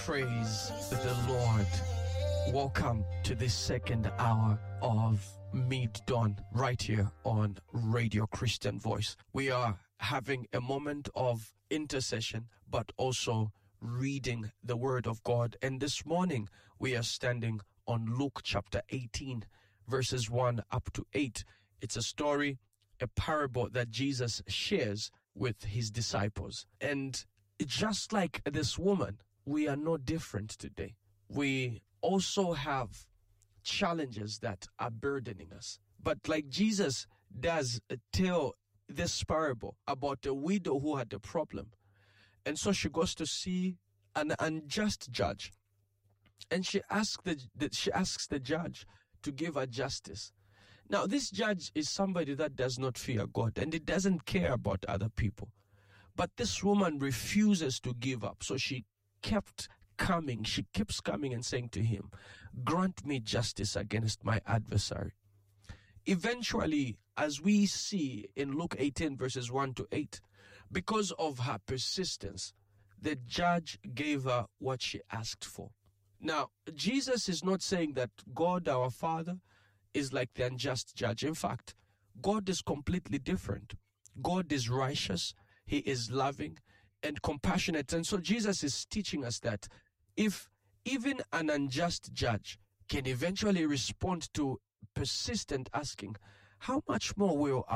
Praise the Lord. Welcome to this second hour of Mid-Dawn right here on Radio Christian Voice. We are having a moment of intercession, but also reading the Word of God. And this morning, we are standing on Luke chapter 18, verses 1 up to 8. It's a story, a parable that Jesus shares with his disciples. And just like this woman, we are no different today. We also have challenges that are burdening us. But like Jesus does tell this parable about a widow who had a problem. And so she goes to see an unjust judge. And she asks the judge to give her justice. Now, this judge is somebody that does not fear God and it doesn't care about other people. But this woman refuses to give up. So she keeps coming and saying to him, grant me justice against my adversary. Eventually, as we see in Luke 18 verses 1 to 8, because of her persistence, the judge gave her what she asked for. Now, Jesus is not saying that God, our Father, is like the unjust judge. In fact, God is completely different. God is righteous. He is loving and compassionate. And so Jesus is teaching us that if even an unjust judge can eventually respond to persistent asking, how much more will